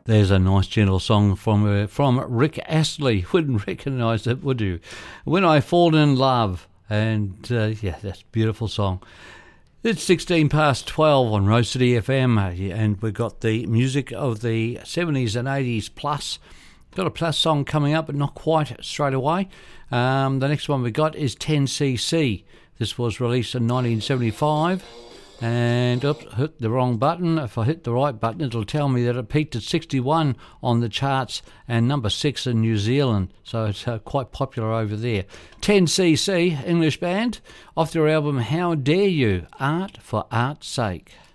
There's a nice gentle song from Rick Astley. Wouldn't recognise it, would you? When I Fall in Love. And yeah, that's a beautiful song. It's 16 past 12 on Rose City FM, and we've got the music of the 70s and 80s plus. Got a plus song coming up, but not quite straight away. The next one we got is 10cc. This was released in 1975. And oops, hit the wrong button. If I hit the right button, it'll tell me that it peaked at 61 on the charts and number 6 in New Zealand. So it's quite popular over there. 10cc, English band, off their album How Dare You, Art for Art's Sake.